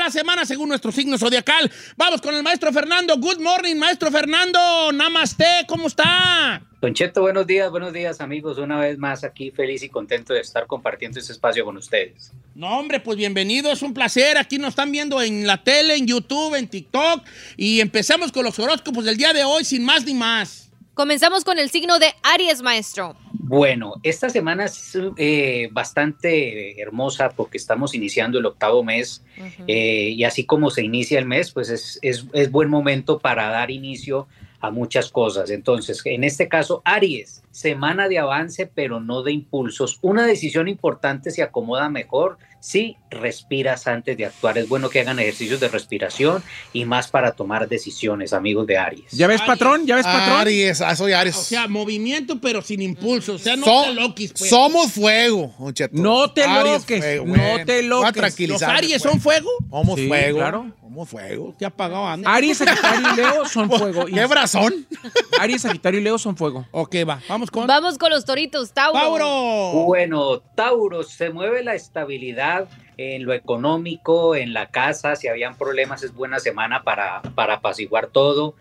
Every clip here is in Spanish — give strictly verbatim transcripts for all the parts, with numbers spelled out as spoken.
la semana según nuestro signo zodiacal. Vamos con el maestro Fernando. Good morning, maestro Fernando. Namaste, ¿cómo está? Don Cheto, buenos días, buenos días, amigos. Una vez más aquí, feliz y contento de estar compartiendo este espacio con ustedes. No, hombre, pues bienvenido, es un placer. Aquí nos están viendo en la tele, en YouTube, en TikTok. Y empezamos con los horóscopos del día de hoy, sin más ni más. Comenzamos con el signo de Aries, maestro. Bueno, esta semana es eh, bastante hermosa porque estamos iniciando el octavo mes. Uh-huh. eh, y así como se inicia el mes, pues es, es, es buen momento para dar inicio a muchas cosas. Entonces, en este caso, Aries, semana de avance, pero no de impulsos. Una decisión importante se acomoda mejor si respiras antes de actuar. Es bueno que hagan ejercicios de respiración y más para tomar decisiones, amigos de Aries. ¿Ya ves, patrón? ¿Ya ves, patrón? Aries, ah, soy Aries. O sea, movimiento, pero sin impulso. O sea, no So- te loquis, pues. Somos fuego, Don Cheto. No te Aries, loques, fuego, no bueno. te Voy a loques. ¿Los tranquilizarte, Aries pues. son fuego? Somos Sí, fuego. claro. Somos fuego. ¿Qué apagado anda? Aries, Sagitario y Leo son fuego. ¿Qué brazón? Aries, Sagitario y Leo son fuego. Ok, va. Vamos con... Vamos con los toritos, Tauro. ¡Tauro! Bueno, Tauro, se mueve la estabilidad en lo económico, en la casa. Si habían problemas, es buena semana para, para apaciguar todo.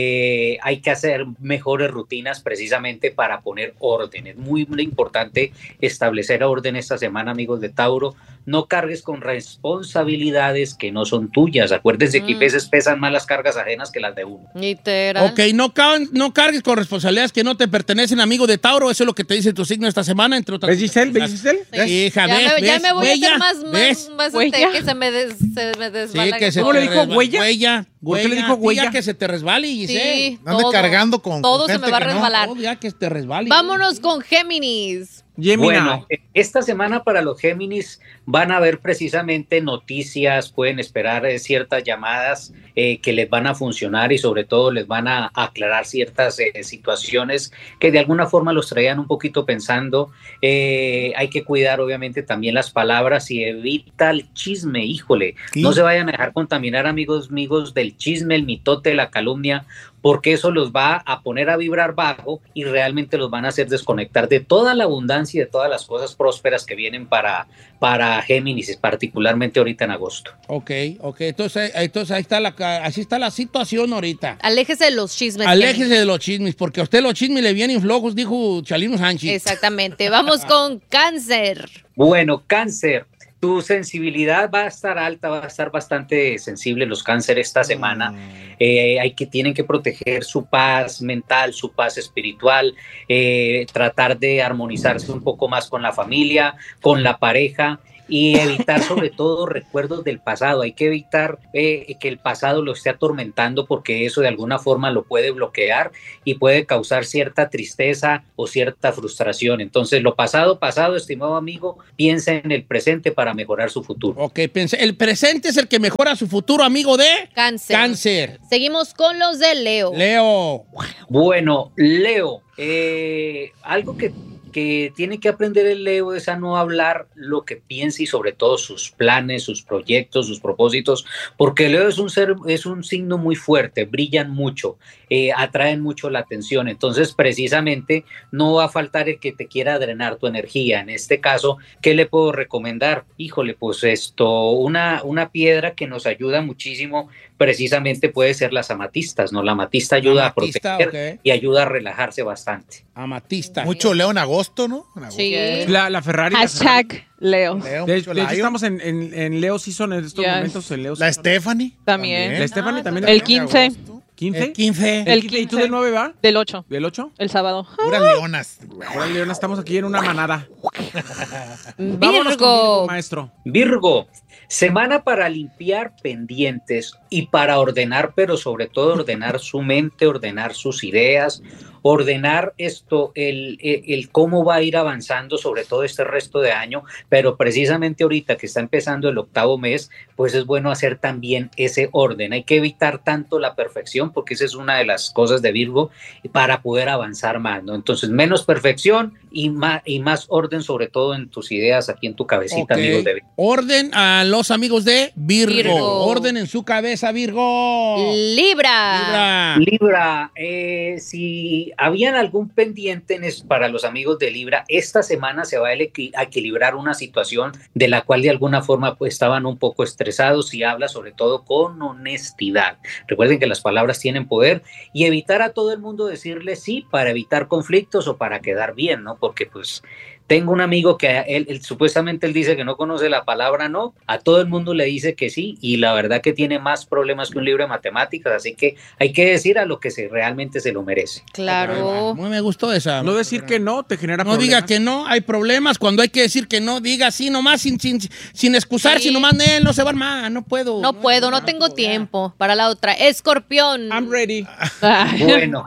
Eh, hay que hacer mejores rutinas precisamente para poner orden. Es muy, muy importante establecer orden esta semana, amigos de Tauro. No cargues con responsabilidades que no son tuyas. Acuérdense mm. que a veces pesan más las cargas ajenas que las de uno. Literal. Ok, no, ca- no cargues con responsabilidades que no te pertenecen, amigo de Tauro. Eso es lo que te dice tu signo esta semana, entre otras ¿Ves, Giselle? ¿Ves, Giselle? Sí, hija, ya, ves, me, ya ves, me voy huella, a hacer más, ¿ves? más, más este, que se me, des, se me desbala. Sí, que se ¿Cómo te le dijo, resbala- huella? Huella. ¿Por qué le dijo Tía, huella? que se te resbale, Giselle. Sí, No ande todo, cargando con todo con se gente me va a que no. resbalar. No, ya que te resbale. Vámonos con Géminis. Gemini. Bueno, esta semana para los Géminis van a haber precisamente noticias, pueden esperar eh, ciertas llamadas eh, que les van a funcionar y sobre todo les van a aclarar ciertas eh, situaciones que de alguna forma los traían un poquito pensando. Eh, hay que cuidar obviamente también las palabras y evita el chisme, híjole, ¿Sí? No se vayan a dejar contaminar, amigos, amigos, del chisme, el mitote, la calumnia, porque eso los va a poner a vibrar bajo y realmente los van a hacer desconectar de toda la abundancia y de todas las cosas prósperas que vienen para, para Géminis, particularmente ahorita en agosto. Ok, ok. Entonces, entonces ahí está la, así está la situación ahorita. Aléjese de los chismes. Aléjese Géminis. de los chismes, porque a usted los chismes le vienen flojos, dijo Chalino Sánchez. Exactamente. Vamos con Cáncer. Bueno, Cáncer. Tu sensibilidad va a estar alta, va a estar bastante sensible los cánceres esta semana. Eh, hay que, tienen que proteger su paz mental, su paz espiritual, eh, tratar de armonizarse un poco más con la familia, con la pareja y evitar sobre todo recuerdos del pasado. Hay que evitar eh, que el pasado lo esté atormentando porque eso de alguna forma lo puede bloquear y puede causar cierta tristeza o cierta frustración. Entonces, lo pasado, pasado, estimado amigo, piensa en el presente para mejorar su futuro. Ok, pensé, el presente es el que mejora su futuro, amigo de Cáncer. Cáncer. Seguimos con los de Leo. Leo. Bueno, Leo, eh, algo que que tiene que aprender el Leo es a no hablar lo que piensa y sobre todo sus planes, sus proyectos, sus propósitos, porque Leo es un ser, es un signo muy fuerte, brillan mucho, eh, atraen mucho la atención, entonces precisamente no va a faltar el que te quiera drenar tu energía. En este caso, ¿qué le puedo recomendar? Híjole, pues esto, una, una piedra que nos ayuda muchísimo precisamente puede ser las amatistas, ¿no? La amatista ayuda La amatista, a proteger okay. y ayuda a relajarse bastante. Amatista. Mucho Leo en agosto, ¿no? En agosto. Sí. La, la Ferrari. Hashtag Leo. Leo, De, mucho de hecho, Lion. estamos en, en, en Leo Season en estos Yes. momentos. En Leo La Season. Stephanie. También. La Stephanie Ah, también. El está en quince. agosto. ¿quince? El quince. El El quince. ¿Y tú quince. del nueve va? Del ocho. ¿Del ocho? El sábado. Puras leonas. Ahora, Leona, estamos aquí en una manada. Vámonos con Virgo. Virgo, maestro. Virgo, semana para limpiar pendientes y para ordenar, pero sobre todo ordenar su mente, ordenar sus ideas, ordenar esto, el, el, el cómo va a ir avanzando sobre todo este resto de año, pero precisamente ahorita que está empezando el octavo mes, pues es bueno hacer también ese orden. Hay que evitar tanto la perfección, porque esa es una de las cosas de Virgo, para poder avanzar más, ¿no? Entonces, menos perfección y más, y más orden, sobre todo en tus ideas, aquí en tu cabecita, Ok. amigos de Virgo. Orden a los amigos de Virgo. Virgo. Orden en su cabeza, Virgo. Libra. Libra. Libra, eh, si habían algún pendiente en es- para los amigos de Libra, esta semana se va a, equi- a equilibrar una situación de la cual de alguna forma pues, estaban un poco estresados y habla sobre todo con honestidad. Recuerden que las palabras tienen poder y evitar a todo el mundo decirle sí para evitar conflictos o para quedar bien, ¿no? Porque pues tengo un amigo que él, él, supuestamente él dice que no conoce la palabra no, a todo el mundo le dice que sí y la verdad que tiene más problemas que un libro de matemáticas, así que hay que decir a lo que se realmente se lo merece. Claro. Muy me gustó esa. No decir que no te genera No problemas. diga que no, hay problemas. Cuando hay que decir que no, diga sí nomás, sin, sin, sin excusar, Sí. sin nomás, "Nel, no se va a armar, no puedo. No puedo, no tengo tiempo. Para la otra. Escorpión. I'm ready. Ay. Bueno,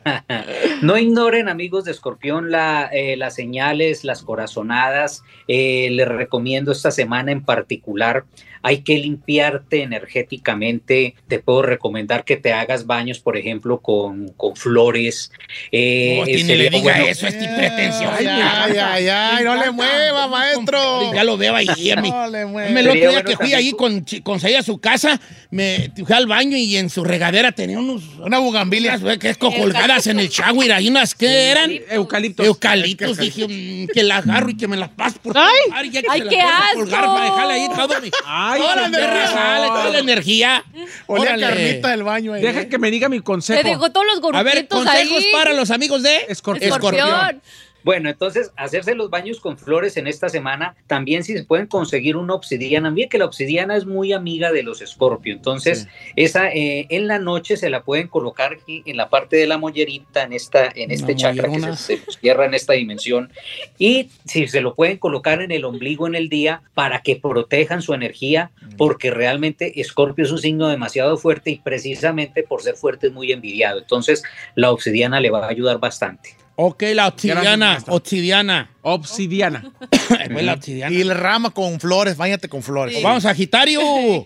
no ignoren, amigos de Escorpión, la, eh, las señales, las corazonadas. Eh, les recomiendo esta semana en particular, hay que limpiarte energéticamente. Te puedo recomendar que te hagas baños, por ejemplo, con, con flores. Eh, No, ni sería le diga bueno- eso, es pretensión. Ay, ay, ay, ay, no le mueva, maestro. Ya lo veo ahí. A mí. No le mueva. Me lo otro Sería día bueno que fui también ahí tú- con, chi- con Saí a su casa, me fui al baño y en su regadera tenía unos, Una bugambilia. unas que es colgadas en el shower, ahí unas que eran Eucaliptos. eucaliptos. Dije mm, que las agarro y que me las paso por Ay, todo el lugar y ya que ay, se las qué vuelvo a asco. colgar para dejarle ahí todo mi, Ay, toda la qué energía, perro. sale, toda la energía. Olía Órale. carnita del baño ahí. Deja ¿eh? que me diga mi Le consejo. dejó todos los A ver, gorritos consejos ahí. para los amigos de Escorpión. Escorpión. Bueno, entonces, hacerse los baños con flores en esta semana, también si se pueden conseguir una obsidiana, bien que la obsidiana es muy amiga de los Escorpio, entonces Sí. esa eh, en la noche se la pueden colocar aquí en la parte de la mollerita, en esta, en este Una chakra que mollerona. se, se cierra en esta dimensión, y si se lo pueden colocar en el ombligo en el día para que protejan su energía, porque realmente Escorpio es un signo demasiado fuerte y precisamente por ser fuerte es muy envidiado, entonces la obsidiana le va a ayudar bastante. Ok, la obsidiana, Gracias, maestro. obsidiana. Obsidiana. Pues la obsidiana. Y la rama con flores, báñate con flores. Sí. Vamos, Sagitario.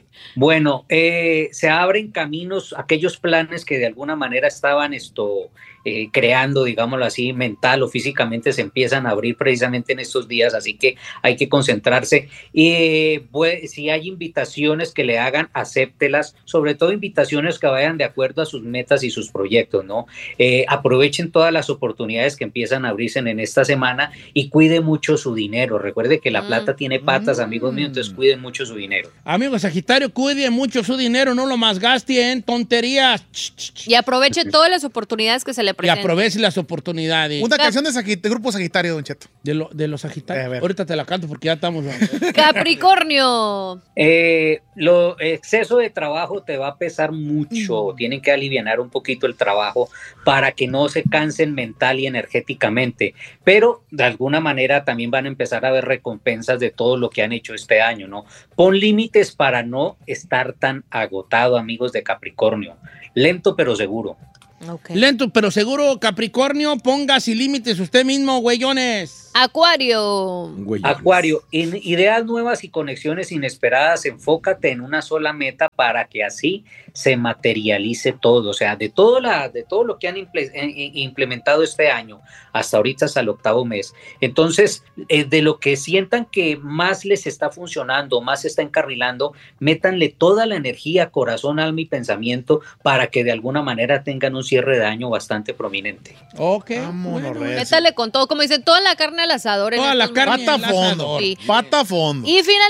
Bueno, eh, se abren caminos, aquellos planes que de alguna manera estaban esto eh, creando, digámoslo así, mental o físicamente, se empiezan a abrir precisamente en estos días, así que hay que concentrarse. Y eh, bue- si hay invitaciones que le hagan, acéptelas, sobre todo invitaciones que vayan de acuerdo a sus metas y sus proyectos, ¿no? Eh, aprovechen todas las oportunidades que empiezan a abrirse en esta semana y cuide mucho su dinero. Recuerde que la Mm. plata tiene patas, amigos míos, entonces cuiden mucho su dinero. Amigo Sagitario, cuide mucho su dinero, no lo más gaste en tonterías. Ch, ch, ch. Y aproveche todas las oportunidades que se le Y presenten. aproveche las oportunidades. Una canción de, Sagit- de Grupo Sagitario, Don Cheto. De, lo- de los Sagitarios. A ver. Ahorita te la canto porque ya estamos. Capricornio. Eh, lo exceso de trabajo te va a pesar mucho, tienen que alivianar un poquito el trabajo para que no se cansen mental y energéticamente, pero de alguna manera también van a empezar a ver recompensas de todo lo que han hecho este año, ¿no? Pon límites para no estar tan agotado, amigos de Capricornio, lento pero seguro. Ok. Lento, pero seguro, Capricornio, ponga sin límites usted mismo, güeyones. Acuario. Güey. Acuario, en ideas nuevas y conexiones inesperadas, enfócate en una sola meta para que así se materialice todo, o sea, de todo, la, de todo lo que han imple- eh, implementado este año, hasta ahorita hasta el octavo mes. Entonces, eh, de lo que sientan que más les está funcionando, más se está encarrilando, métanle toda la energía, corazón, alma y pensamiento para que de alguna manera tengan un cierre de año bastante prominente. Ok. Vámonos, bueno. recio. Métale con todo. Como dicen, toda la carne al asador. en Toda la estos carne momentos. Pata el fondo. asador. Sí. Pata fondo. Y finalmente